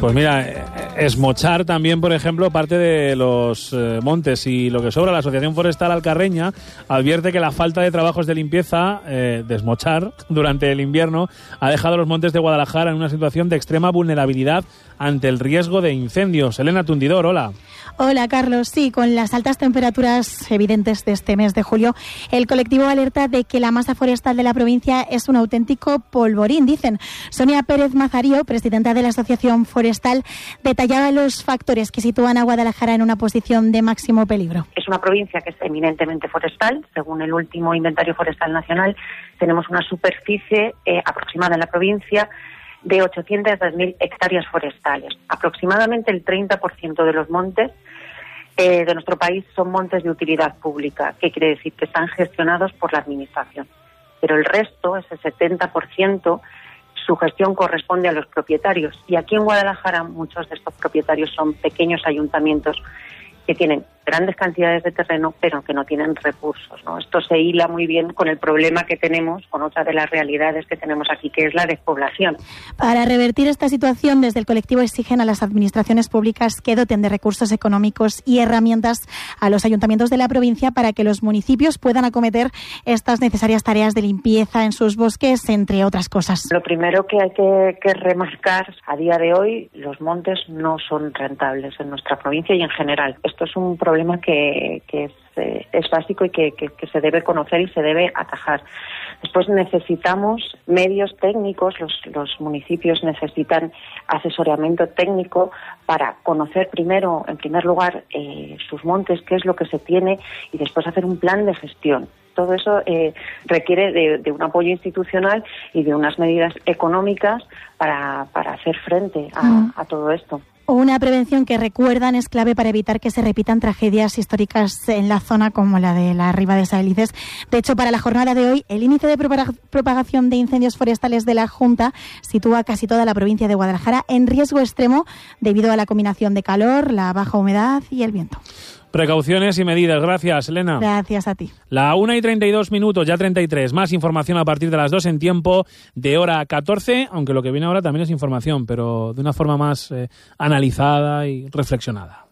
Pues mira, esmochar también, por ejemplo, parte de los montes, y lo que sobra. La Asociación Forestal Alcarreña advierte que la falta de trabajos de limpieza, de esmochar, durante el invierno ha dejado a los montes de Guadalajara en una situación de extrema vulnerabilidad ante el riesgo de incendios. Elena Tundidor, hola. Hola, Carlos. Sí, con las altas temperaturas evidentes de este mes de julio, el colectivo alerta de que la masa forestal de la provincia es un auténtico polvorín, dicen. Sonia Pérez Mazarío, presidenta de la Asociación Forestal, detallaba los factores que sitúan a Guadalajara en una posición de máximo peligro. Es una provincia que es eminentemente forestal. Según el último inventario forestal nacional, tenemos una superficie aproximada en la provincia de 810.000 hectáreas forestales. Aproximadamente el 30% de los montes de nuestro país son montes de utilidad pública, que quiere decir que están gestionados por la Administración. Pero el resto, ese 70%, su gestión corresponde a los propietarios. Y aquí en Guadalajara muchos de estos propietarios son pequeños ayuntamientos que tienen grandes cantidades de terreno, pero que no tienen recursos, ¿no? Esto se hila muy bien con el problema que tenemos, con otra de las realidades que tenemos aquí, que es la despoblación. Para revertir esta situación, desde el colectivo exigen a las administraciones públicas que doten de recursos económicos y herramientas a los ayuntamientos de la provincia para que los municipios puedan acometer estas necesarias tareas de limpieza en sus bosques, entre otras cosas. Lo primero que hay que remarcar, a día de hoy los montes no son rentables en nuestra provincia y en general. Esto es un problema que es básico y que se debe conocer y se debe atajar. Después necesitamos medios técnicos, los municipios necesitan asesoramiento técnico para conocer primero, en primer lugar, sus montes, qué es lo que se tiene, y después hacer un plan de gestión. Todo eso requiere de un apoyo institucional y de unas medidas económicas para hacer frente a todo esto. Una prevención que, recuerdan, es clave para evitar que se repitan tragedias históricas en la zona como la de la Riba de Saelices. De hecho, para la jornada de hoy, el índice de propagación de incendios forestales de la Junta sitúa casi toda la provincia de Guadalajara en riesgo extremo debido a la combinación de calor, la baja humedad y el viento. Precauciones y medidas. Gracias, Elena. Gracias a ti. La 1:32, ya 33. Más información a partir de las 2 en tiempo de hora 14, aunque lo que viene ahora también es información, pero de una forma más analizada y reflexionada.